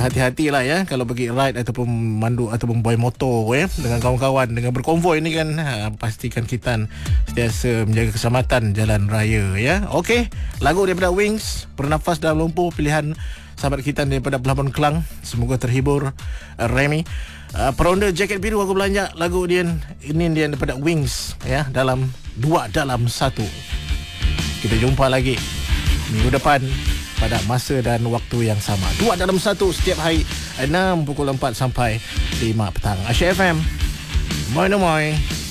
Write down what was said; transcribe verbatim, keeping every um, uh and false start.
berhati-hatilah ya kalau pergi ride ataupun mandu ataupun boy motor ya dengan kawan-kawan, dengan berkonvoi ni kan, ha, pastikan kita sentiasa menjaga keselamatan jalan raya ya. Okey, lagu daripada Wings, Bernafas Dalam Lumpur, pilihan sahabat kita daripada Pelabuhan Kelang. Semoga terhibur. uh, Remy, uh, peronda jaket biru aku belanja lagu dia ini, dia daripada Wings ya, dalam dua dalam satu. Kita jumpa lagi minggu depan pada masa dan waktu yang sama. Dua dalam satu setiap hari enam pukul empat sampai lima petang. Asyik F M. Moi no moi.